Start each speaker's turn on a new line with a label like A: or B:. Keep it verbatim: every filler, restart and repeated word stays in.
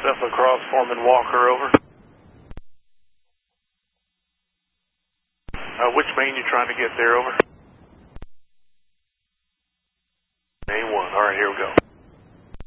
A: Cephala Cross, Foreman Walker, over. Uh, which main you trying to get there, over? A one, alright, here we go.